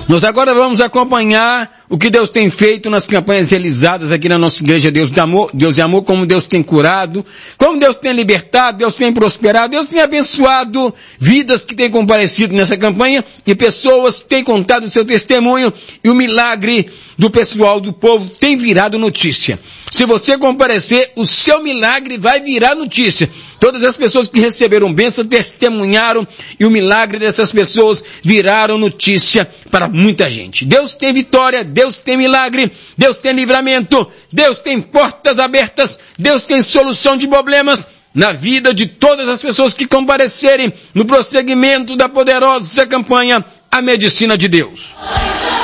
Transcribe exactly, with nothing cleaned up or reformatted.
Nós agora vamos acompanhar o que Deus tem feito nas campanhas realizadas aqui na nossa igreja Deus de Amor, Deus de Amor, como Deus tem curado, como Deus tem libertado, Deus tem prosperado, Deus tem abençoado vidas que têm comparecido nessa campanha e pessoas que têm contado o seu testemunho e o milagre do pessoal, do povo, tem virado notícia. Se você comparecer, o seu milagre vai virar notícia. Todas as pessoas que receberam bênção testemunharam e o milagre dessas pessoas viraram notícia para muita gente. Deus tem vitória, Deus tem milagre, Deus tem livramento, Deus tem portas abertas, Deus tem solução de problemas na vida de todas as pessoas que comparecerem no prosseguimento da poderosa campanha A Medicina de Deus.